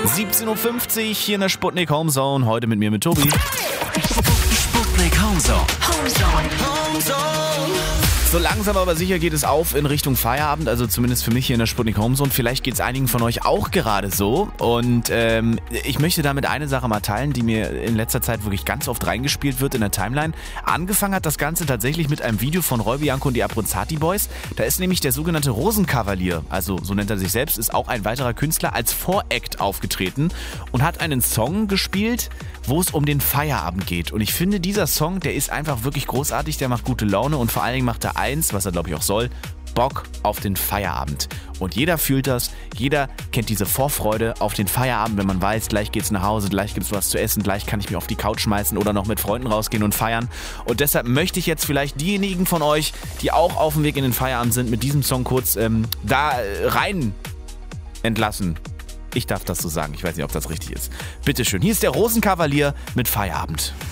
17.50 Uhr hier in der Sputnik Homezone. Heute mit mir, mit Tobi. Sputnik Homezone. So langsam aber sicher geht es auf in Richtung Feierabend, also zumindest für mich hier in der Sputnik Homezone. Vielleicht geht es einigen von euch auch gerade so. Und ich möchte damit eine Sache mal teilen, die mir in letzter Zeit wirklich ganz oft reingespielt wird in der Timeline. Angefangen hat das Ganze tatsächlich mit einem Video von Roy Bianco und die Abruzzati Boys. Da ist nämlich der sogenannte Rosenkavalier, also so nennt er sich selbst, ist auch ein weiterer Künstler, als Voract aufgetreten und hat einen Song gespielt, wo es um den Feierabend geht. Und ich finde, dieser Song, der ist einfach wirklich großartig, der macht gute Laune und vor allen Dingen macht er eins, was er glaube ich auch soll, Bock auf den Feierabend. Und jeder fühlt das, jeder kennt diese Vorfreude auf den Feierabend, wenn man weiß, gleich geht's nach Hause, gleich gibt's was zu essen, gleich kann ich mich auf die Couch schmeißen oder noch mit Freunden rausgehen und feiern. Und deshalb möchte ich jetzt vielleicht diejenigen von euch, die auch auf dem Weg in den Feierabend sind, mit diesem Song kurz da rein entlassen. Ich darf das so sagen, ich weiß nicht, ob das richtig ist. Bitteschön, hier ist der Rosenkavalier mit Feierabend.